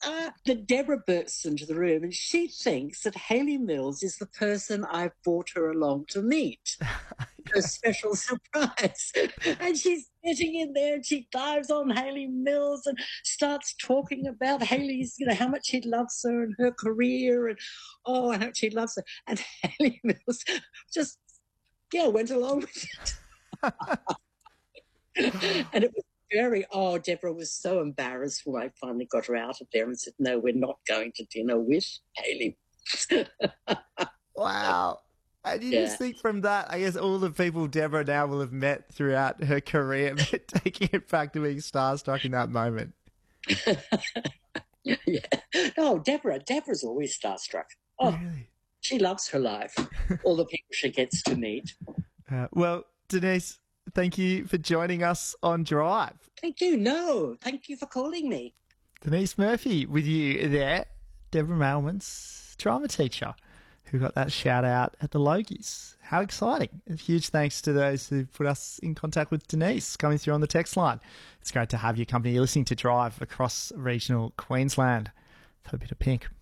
That Deborah bursts into the room and she thinks that Hayley Mills is the person I've brought her along to meet. A special surprise. And she's sitting in there and she dives on Hayley Mills and starts talking about Hayley's, how much he loves her and her career and how much he loves her. And Hayley Mills just, went along with it. And it was Deborah was so embarrassed when I finally got her out of there and said, no, we're not going to dinner with Hayley. Wow. And you just think from that, I guess all the people Deborah now will have met throughout her career, taking it back to being starstruck in that moment. Yeah. No, Deborah's always starstruck. Oh, really? She loves her life. All the people she gets to meet. Well, Denise, thank you for joining us on Drive. Thank you. No, thank you for calling me. Denise Murphy with you there, Deborah Mailman's drama teacher, who got that shout out at the Logies. How exciting. A huge thanks to those who put us in contact with Denise coming through on the text line. It's great to have your company. You're listening to Drive across regional Queensland. For a bit of Pink.